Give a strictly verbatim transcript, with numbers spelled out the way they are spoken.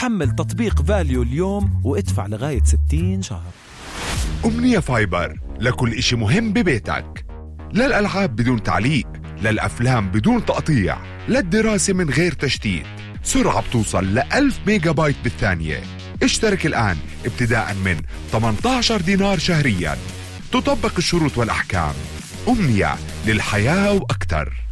حمل تطبيق فاليو اليوم وادفع لغاية ستين شهر. أمنية فايبر لكل إشي مهم ببيتك، للألعاب بدون تعليق، للأفلام بدون تقطيع، للدراسة من غير تشتيت، سرعة بتوصل لألف ميجا بايت بالثانية. اشترك الآن ابتداء من ثمانية عشر دينار شهريا. تطبق الشروط والأحكام. أمنية للحياة وأكثر.